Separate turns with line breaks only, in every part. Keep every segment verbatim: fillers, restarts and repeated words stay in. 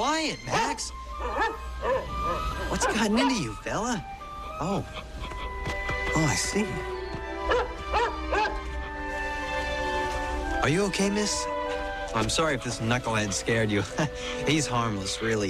quiet, Max. What's gotten into you, fella? Oh. Oh, I see. Are you okay, miss? I'm sorry if this knucklehead scared you. He's harmless, really.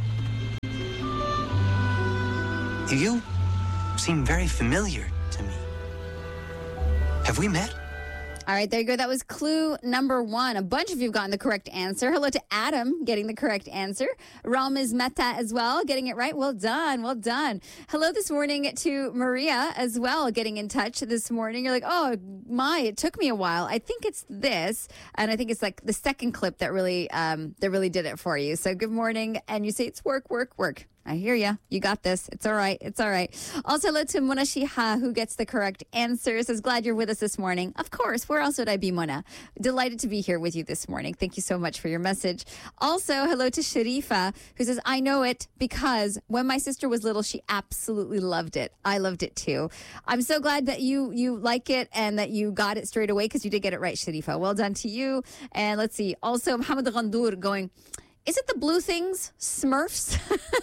You seem very familiar to me. Have we met?
All right, there you go. That was clue number one. A bunch of you have gotten the correct answer. Hello to Adam getting the correct answer. Ramiz Mehta as well, getting it right. Well done. Well done. Hello this morning to Maria as well, getting in touch this morning. You're like, oh, my, it took me a while. I think it's this. And I think it's like the second clip that really, um, that really did it for you. So good morning. And you say it's work, work, work. I hear ya. You got this. It's all right. It's all right. Also, hello to Mona Shiha, who gets the correct answer. Says, glad you're with us this morning. Of course. Where else would I be, Mona? Delighted to be here with you this morning. Thank you so much for your message. Also, hello to Sharifa, who says, I know it because when my sister was little, she absolutely loved it. I loved it too. I'm so glad that you you like it and that you got it straight away because you did get it right, Sharifa. Well done to you. And let's see. Also, Mohammed Ghandour going, is it the blue things? Smurfs?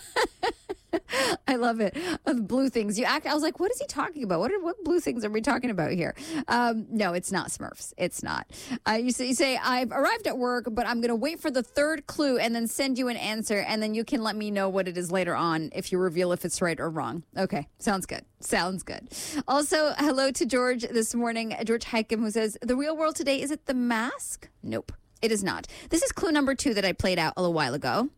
I love it. Uh, the blue things. You act. I was like, what is he talking about? What are, what blue things are we talking about here? Um, no, it's not Smurfs. It's not. Uh, you, say, you say, I've arrived at work, but I'm going to wait for the third clue and then send you an answer, and then you can let me know what it is later on if you reveal if it's right or wrong. Okay. Sounds good. Sounds good. Also, hello to George this morning, George Heikem, who says, the real world today, is it The Mask? Nope. It is not. This is clue number two that I played out a little while ago.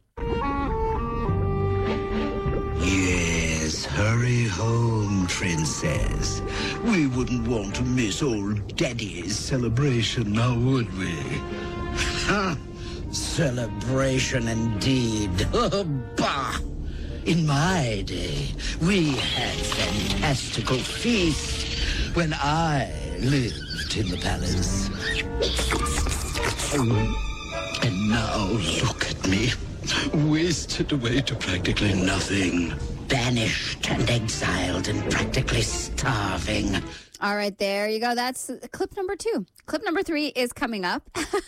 Yes, hurry home, princess. We wouldn't want to miss old Daddy's celebration, now would we? Ha! Celebration indeed. Oh, bah! In my day, we had fantastical feasts when I lived in the palace. And now look at me, wasted away to practically nothing, banished and exiled and practically starving.
All right, there you go. That's clip number two. Clip number three is coming up.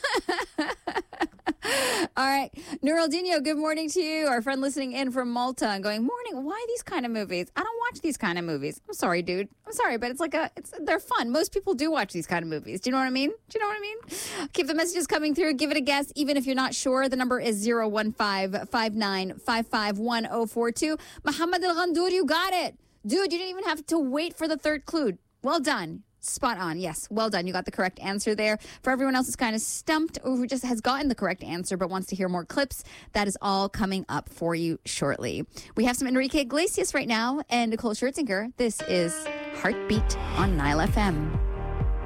All right. Nuraldinho, good morning to you. Our friend listening in from Malta and going, morning, why these kind of movies? I don't watch these kind of movies. I'm sorry, dude. I'm sorry, but it's like a, it's they're fun. Most people do watch these kind of movies. Do you know what I mean? Do you know what I mean? Keep the messages coming through. Give it a guess, even if you're not sure. The number is zero one five, five nine five five, one zero four two. Mohammed Al Ghandour, you got it. Dude, you didn't even have to wait for the third clue. Well done. Spot on. Yes. Well done. You got the correct answer there. For everyone else who's kind of stumped or who just has gotten the correct answer but wants to hear more clips, that is all coming up for you shortly. We have some Enrique Iglesias right now and Nicole Scherzinger. This is Heartbeat on Nile F M.